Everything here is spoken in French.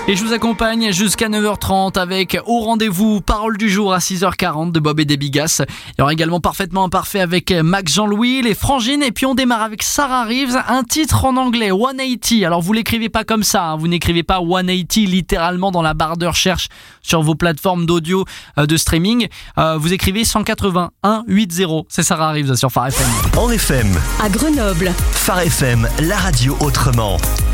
Et je vous accompagne jusqu'à 9h30 avec Au Rendez-vous, Parole du jour à 6h40 de Bob et des Bigas. Il y aura également Parfaitement Imparfait avec Max Jean-Louis, les Frangines. Et puis on démarre avec Sarah Reeves, un titre en anglais, 180. Alors vous l'écrivez pas comme ça, vous n'écrivez pas 180 littéralement dans la barre de recherche sur vos plateformes d'audio de streaming. Vous écrivez 180, 180. C'est Sarah Reeves sur Phare FM. En FM, à Grenoble, Phare FM, la radio autrement.